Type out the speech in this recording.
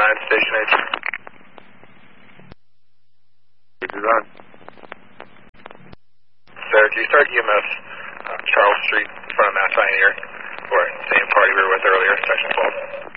9, Station H. Design. Syracuse, start EMS, Charles Street in front of Mass Pioneer, or same party we were with earlier, Section 12.